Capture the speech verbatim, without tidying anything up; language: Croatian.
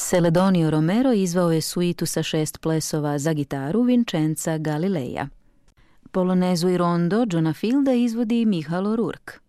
Celedonio Romero izvao je suitu sa šest plesova za gitaru Vincenza Galileja. Polonezu i rondo Johna Fielda izvodi Michal O'Rourke.